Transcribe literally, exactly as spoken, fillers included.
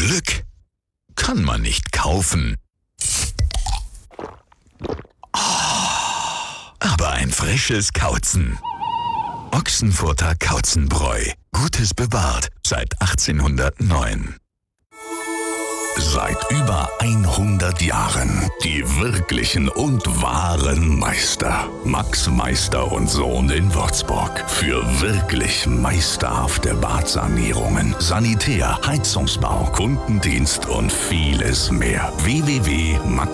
Glück kann man nicht kaufen. Aber ein frisches Kauzen. Ochsenfurter Kauzenbräu. Gutes bewahrt seit achtzehnhundertneun. Seit über hundert Jahren die wirklichen und wahren Meister. Max Meister und Sohn in Würzburg. Für wirklich meisterhafte Badsanierungen, Sanitär, Heizungsbau, Kundendienst und vieles mehr. w w w punkt max